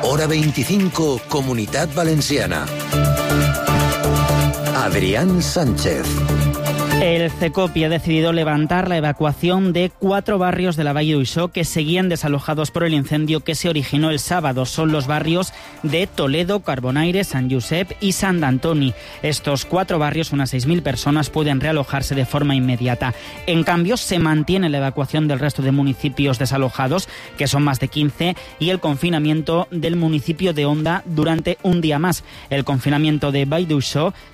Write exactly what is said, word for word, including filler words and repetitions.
Hora veinticinco, Comunidad Valenciana. Adrián Sánchez. El CECOPI ha decidido levantar la evacuación de cuatro barrios de la Valle d'Uixó que seguían desalojados por el incendio que se originó el sábado. Son los barrios de Toledo, Carbonaire, Sant Josep y Sant Antoni. Estos cuatro barrios, unas seis mil personas, pueden realojarse de forma inmediata. En cambio, se mantiene la evacuación del resto de municipios desalojados, que son más de quince, y el confinamiento del municipio de Onda durante un día más. El confinamiento de Vall d'Uixó